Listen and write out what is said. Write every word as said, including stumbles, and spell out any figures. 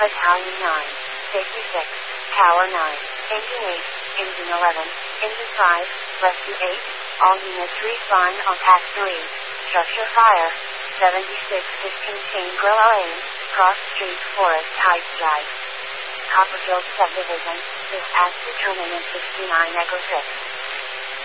Battalion nine, Safety six, Tower nine, Engine eight, Engine eleven, Engine five, Rescue eight, all units respawn on Path three, Structure Fire, seventy-six fifteen Chain Grill Lane, Cross Street Forest Heights Drive. Copperfield Subdivision, dispatch to terminus sixty-nine Echo six.